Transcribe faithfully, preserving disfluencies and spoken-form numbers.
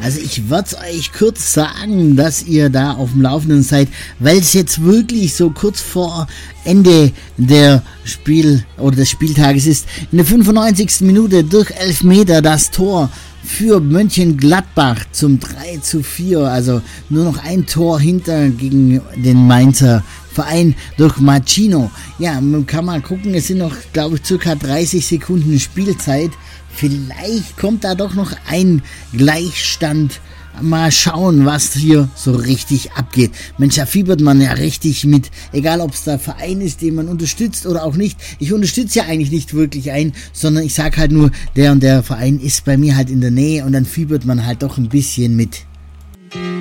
Also ich würde euch kurz sagen, dass ihr da auf dem Laufenden seid, weil es jetzt wirklich so kurz vor Ende der Spiel oder des Spieltages ist. In der fünfundneunzigsten Minute durch Elfmeter das Tor für Mönchengladbach zum drei zu vier, also nur noch ein Tor hinter gegen den Mainzer Verein durch Machino. Ja, man kann mal gucken, es sind noch, glaube ich, circa dreißig Sekunden Spielzeit. Vielleicht kommt da doch noch ein Gleichstand. Mal schauen, was hier so richtig abgeht. Mensch, da fiebert man ja richtig mit, egal ob es der Verein ist, den man unterstützt oder auch nicht. Ich unterstütze ja eigentlich nicht wirklich einen, sondern ich sage halt nur, der und der Verein ist bei mir halt in der Nähe und dann fiebert man halt doch ein bisschen mit.